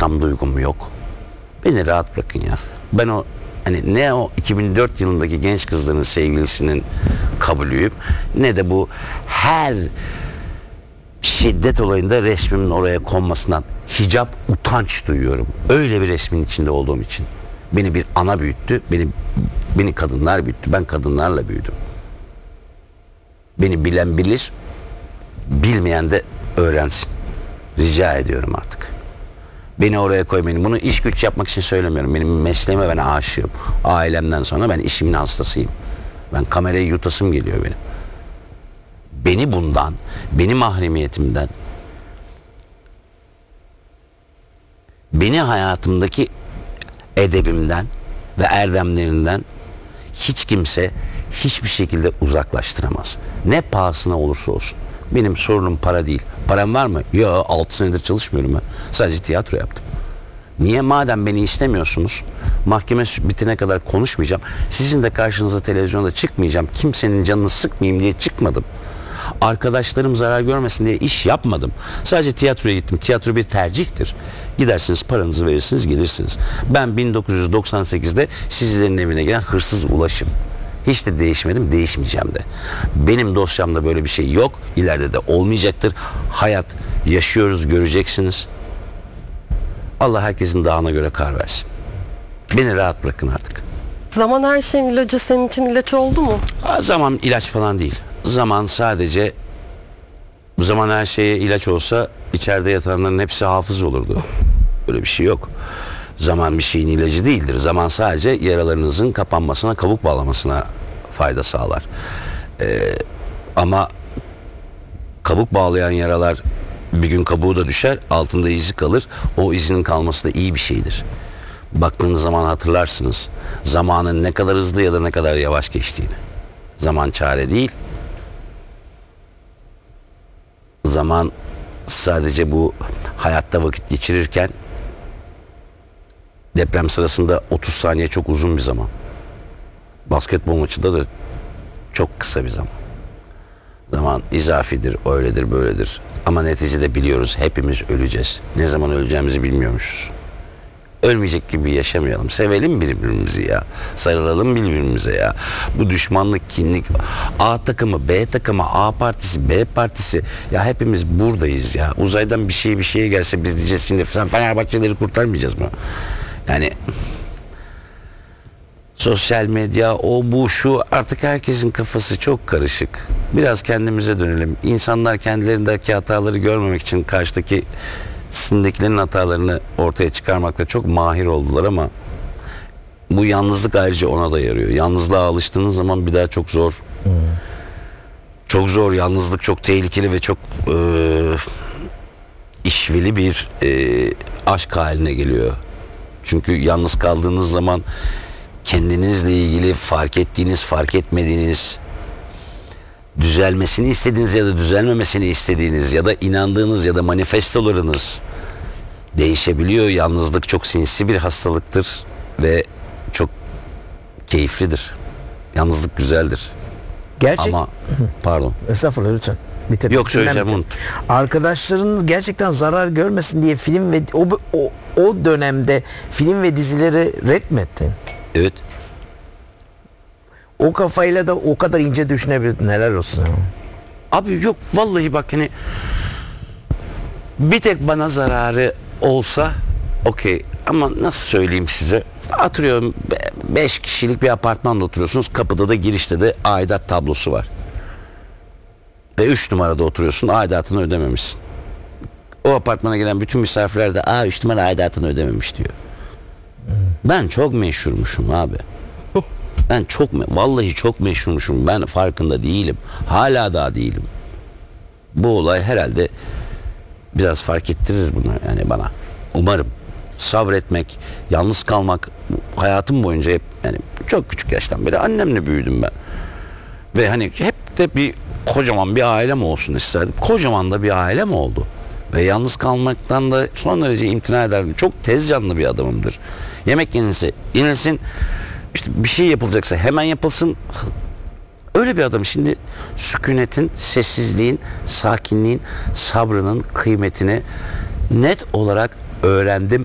intikam duygum yok. Beni rahat bırakın ya. Ben o hani ne o 2004 yılındaki genç kızların sevgilisinin kabulüyüm, ne de bu her şiddet olayında resmimin oraya konmasından hicap utanç duyuyorum. Öyle bir resmin içinde olduğum için. Beni bir ana büyüttü. Beni kadınlar büyüttü. Ben kadınlarla büyüdüm. Beni bilen bilir, bilmeyen de öğrensin. Rica ediyorum artık. Beni oraya koymayın. Bunu iş güç yapmak için söylemiyorum. Benim mesleğime ben aşığım. Ailemden sonra ben işimin hastasıyım. Ben kamerayı yutasım geliyor benim. Beni bundan, benim mahremiyetimden, beni hayatımdaki edebimden ve erdemlerinden hiç kimse hiçbir şekilde uzaklaştıramaz. Ne pahasına olursa olsun. Benim sorunum para değil. Param var mı? Ya 6 senedir çalışmıyorum ben. Sadece tiyatro yaptım. Niye? Madem beni istemiyorsunuz, mahkeme bitene kadar konuşmayacağım. Sizin de karşınıza televizyonda çıkmayacağım. Kimsenin canını sıkmayayım diye çıkmadım. Arkadaşlarım zarar görmesin diye iş yapmadım. Sadece tiyatroya gittim. Tiyatro bir tercihtir. Gidersiniz, paranızı verirsiniz, gelirsiniz. Ben 1998'de sizlerin evine gelen hırsız Ulaş'ım. Hiç de değişmedim, değişmeyeceğim de. Benim dosyamda böyle bir şey yok. İleride de olmayacaktır. Hayat yaşıyoruz, göreceksiniz. Allah herkesin dağına göre kar versin. Beni rahat bırakın artık. Zaman her şeyin ilacı senin için ilaç oldu mu? Zaman ilaç falan değil. Zaman sadece, bu zaman her şeye ilaç olsa içeride yatanların hepsi hafız olurdu. Böyle bir şey yok. Zaman bir şeyin ilacı değildir. Zaman sadece yaralarınızın kapanmasına, kabuk bağlamasına fayda sağlar. Ama kabuk bağlayan yaralar bir gün kabuğu da düşer, altında izi kalır. O izinin kalması da iyi bir şeydir. Baktığınız zaman hatırlarsınız zamanın ne kadar hızlı ya da ne kadar yavaş geçtiğini. Zaman çare değil. Zaman sadece bu hayatta vakit geçirirken, deprem sırasında 30 saniye çok uzun bir zaman. Basketbol maçında da çok kısa bir zaman. Zaman izafidir, öyledir, böyledir. Ama neticede biliyoruz, hepimiz öleceğiz. Ne zaman öleceğimizi bilmiyormuşuz. Ölmeyecek gibi yaşamayalım. Sevelim birbirimizi ya. Sarılalım birbirimize ya. Bu düşmanlık, kinlik, A takımı, B takımı, A partisi, B partisi. Ya hepimiz buradayız ya. Uzaydan bir şeye gelse biz diyeceğiz ki sen Fenerbahçeleri kurtarmayacağız mı? Yani sosyal medya, o bu şu, artık herkesin kafası çok karışık. Biraz kendimize dönelim. İnsanlar kendilerindeki hataları görmemek için karşıdaki sindekilerin hatalarını ortaya çıkarmakta çok mahir oldular ama bu yalnızlık ayrıca ona da yarıyor. Yalnızlığa alıştığınız zaman bir daha çok zor. Çok zor. Yalnızlık çok tehlikeli ve çok işveli bir aşk haline geliyor. Çünkü yalnız kaldığınız zaman kendinizle ilgili fark ettiğiniz, fark etmediğiniz, düzelmesini istediğiniz ya da düzelmemesini istediğiniz ya da inandığınız ya da manifestolarınız değişebiliyor. Yalnızlık çok sinsi bir hastalıktır ve çok keyiflidir. Yalnızlık güzeldir. Gerçek. Ama pardon. Estağfurullah, lütfen. Bitir. Yok, söyleyeceğim, unut. Arkadaşların gerçekten zarar görmesin diye film ve o dönemde film ve dizileri retmettin. Evet. O kafayla da o kadar ince düşünebildin, helal olsun. Abi yok vallahi, bak hani bir tek bana zararı olsa okey, ama nasıl söyleyeyim size, atıyorum 5 kişilik bir apartmanda oturuyorsunuz, kapıda da girişte de aidat tablosu var ve 3 numarada oturuyorsun, aidatını ödememişsin. O apartmana gelen bütün misafirler de 3 numara aidatını ödememiş diyor. Ben çok meşhurmuşum abi. Ben vallahi çok meşhurmuşum. Ben farkında değilim. Hala daha değilim. Bu olay herhalde biraz fark ettirir bunu yani bana. Umarım. Sabretmek, yalnız kalmak, hayatım boyunca hep, yani çok küçük yaştan beri annemle büyüdüm ben. Ve hani hep de bir kocaman bir ailem olsun isterdim. Kocaman da bir ailem oldu. Ve yalnız kalmaktan da son derece imtina ederdim. Çok tez canlı bir adamımdır. Yemek yenilsin, işte bir şey yapılacaksa hemen yapılsın. Öyle bir adam. Şimdi sükunetin, sessizliğin, sakinliğin, sabrının kıymetini net olarak öğrendim.